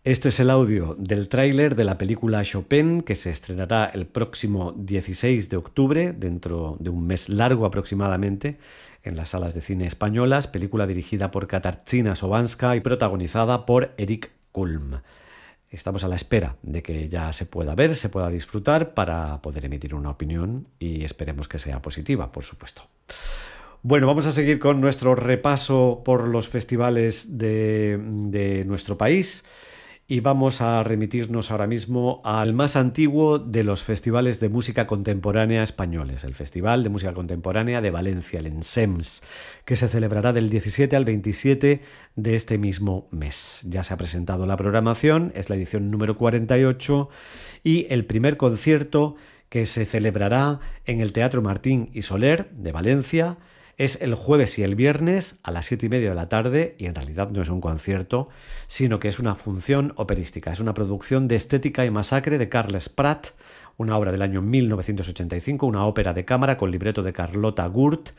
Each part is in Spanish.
Este es el audio del tráiler de la película Chopin, que se estrenará el próximo 16 de octubre, dentro de un mes largo aproximadamente, en las salas de cine españolas, película dirigida por Katarzyna Sobanska y protagonizada por Eric Kulm. Estamos a la espera de que ya se pueda ver, se pueda disfrutar para poder emitir una opinión y esperemos que sea positiva, por supuesto. Bueno, vamos a seguir con nuestro repaso por los festivales de nuestro país y vamos a remitirnos ahora mismo al más antiguo de los festivales de música contemporánea españoles, el Festival de Música Contemporánea de Valencia, el ENSEMS, que se celebrará del 17 al 27 de este mismo mes. Ya se ha presentado la programación, es la edición número 48 y el primer concierto que se celebrará en el Teatro Martín y Soler de Valencia es el jueves y el viernes a las 7:30 de la tarde y en realidad no es un concierto, sino que es una función operística. Es una producción de Estética y Masacre de Carles Prat, una obra del año 1985, una ópera de cámara con libreto de Carlota Gurt,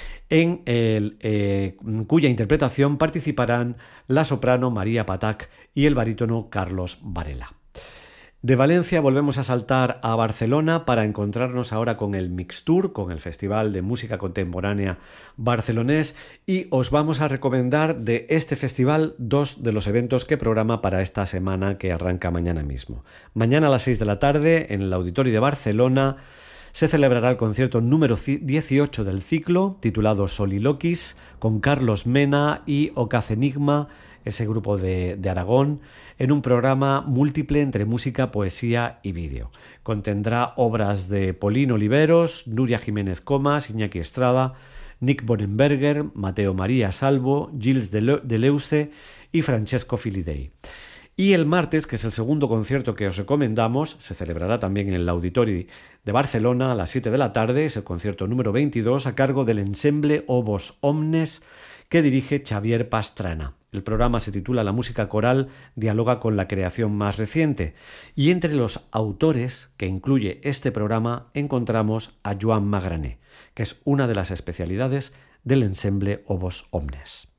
cuya interpretación participarán la soprano María Patac y el barítono Carlos Varela. De Valencia volvemos a saltar a Barcelona para encontrarnos ahora con el Mixtour, con el Festival de Música Contemporánea barcelonés, y os vamos a recomendar de este festival dos de los eventos que programa para esta semana que arranca mañana mismo. Mañana a las 6 de la tarde en el Auditorio de Barcelona se celebrará el concierto número 18 del ciclo, titulado Soliloquis, con Carlos Mena y Ocazenigma, ese grupo de Aragón, en un programa múltiple entre música, poesía y vídeo. Contendrá obras de Polín Oliveros, Nuria Jiménez Comas, Iñaki Estrada, Nick Bonenberger, Mateo María Salvo, Gilles Deleuze y Francesco Filidei. Y el martes, que es el segundo concierto que os recomendamos, se celebrará también en el Auditori de Barcelona a las 7 de la tarde, es el concierto número 22 a cargo del Ensemble Obos Omnes que dirige Xavier Pastrana. El programa se titula La música coral dialoga con la creación más reciente y entre los autores que incluye este programa encontramos a Joan Magrané, que es una de las especialidades del Ensemble Obos Omnes.